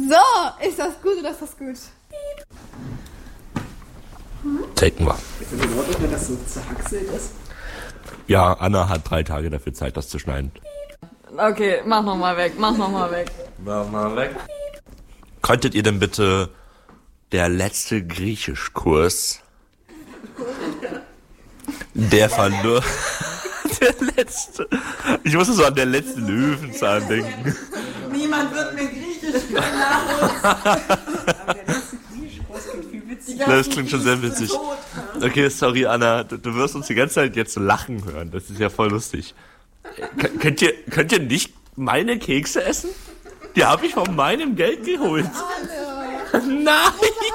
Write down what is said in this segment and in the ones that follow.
So, ist das gut oder ist das gut? Taken wir. Ist das in Ordnung, wenn das so zerhackselt ist? Ja, Anna hat 3 Tage dafür Zeit, das zu schneiden. Okay, mach nochmal weg. Mach mal weg. Könntet ihr denn bitte der letzte Griechischkurs, der verlor... Der letzte... Ich musste so an der letzte Löwenzahn denken. Niemand wird mir Griechisch können. Aber der letzte Griechischkurs klingt viel witziger. Das klingt schon sehr witzig. Okay, sorry, Anna. Du wirst uns die ganze Zeit jetzt so lachen hören. Das ist ja voll lustig. Könnt ihr nicht meine Kekse essen? Die habe ich von meinem Geld geholt. Nein!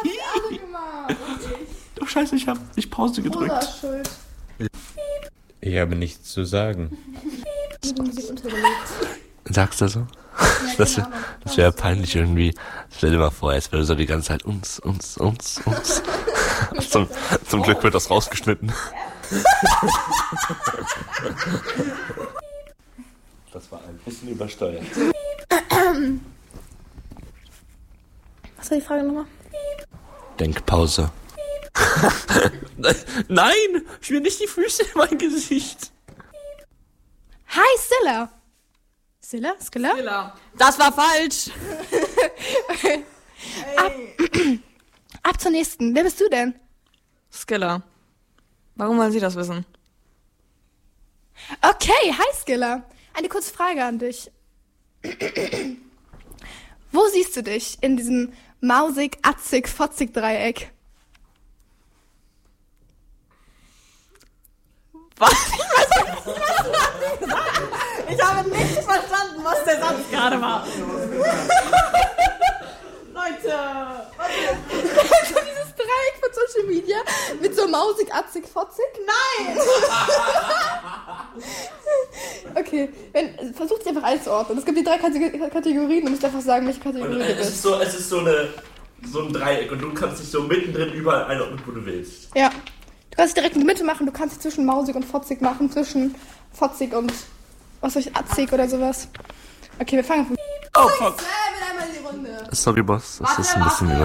Oh Scheiße, ich hab nicht Pause gedrückt. Schuld. Ich habe nichts zu sagen. Sagst du so? Das wäre peinlich irgendwie. Stell dir mal vor, es würde so die ganze Zeit uns. Zum Glück wird das rausgeschnitten. Das war ein bisschen übersteuert. Was war die Frage nochmal? Denkpause. Nein! Ich will nicht die Füße in mein Gesicht. Hi, Scylla. Scylla? Das war falsch. Ab zur nächsten. Wer bist du denn? Skilla. Warum wollen Sie das wissen? Okay, hi Scylla. Eine kurze Frage an dich. Wo siehst du dich in diesem mausig-atzig-fotzig-Dreieck? Was? Ich habe nicht verstanden, was der Satz gerade war. Leute! Also dieses Dreieck von Social Media mit so mausig-atzig-fotzig? Nein! Okay, versucht es einfach einzuordnen. Es gibt die 3 Kategorien, du musst einfach sagen, welche Kategorie du bist. Es ist so ein Dreieck und du kannst dich so mittendrin überall einordnen, wo du willst. Ja. Du kannst dich direkt in die Mitte machen, du kannst dich zwischen mausig und fotzig machen, zwischen fotzig und, was soll ich, atzig oder sowas. Okay, wir fangen von... Oh, fuck. Mit einmal in die Runde. Sorry, Boss. Das ist ein bisschen